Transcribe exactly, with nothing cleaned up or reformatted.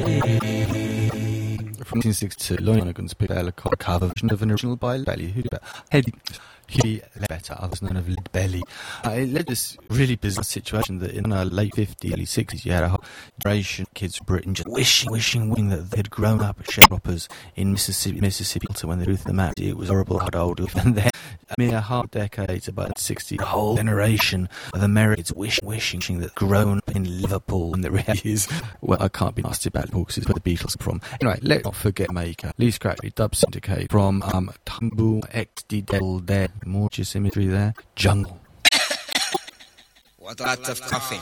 From nineteen sixty-two, Lloyd Donegan's picked a cover version of an original by Belly, who Heavy He Better, others known as Lead Belly. Uh, it led to this really bizarre situation that in the late fifties, early sixties, you had a whole generation of kids in Britain just wishing, wishing, wishing that they had grown up as sharecroppers in Mississippi, Mississippi, to when they threw the map. It was horrible, hard old. And then, a mere half decade later, by the sixties, a whole generation of Americans wishing, wishing, wishing that grown up in Liverpool. And the reality is, well, I can't be nasty about Liverpool because it's where the Beatles are from. Anyway, let's not forget Maker, Lee Scratchy, Dub Syndicate, from um, Tumble X D Devil Dead. More symmetry there. Jungle. What a lot of coughing.